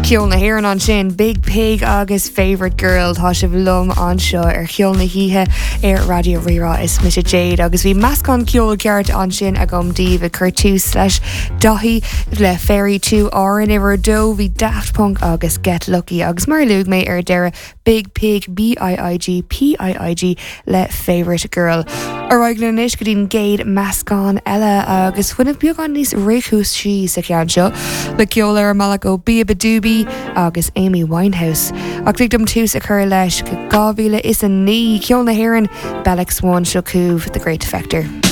Ceol na hÉireann an sin Big Pig agus Favourite Girl tá sibh lum an seo ar ceol na híthe ar Radio Rirá is mis Jade agus bhí meascán ceol ceart an sin a gom díobh a chur tú leis dahí le Fairy 2 áran iwwer dó bhí Daft Punk agus Get Lucky agus mar luúg mé ar deire Big Pig BIIG PIIG le Favourite Girl. Arráig na níos go dtín géad meascán eile agus fuineh beag an níos réchús sí sa cean seo le ceol ar malach ó Bia Badoobie agus Amy Winehouse. Ach dom tús a chur leis go 2009 ceol na hÉireann Bellix One seo cúh The Great Factor.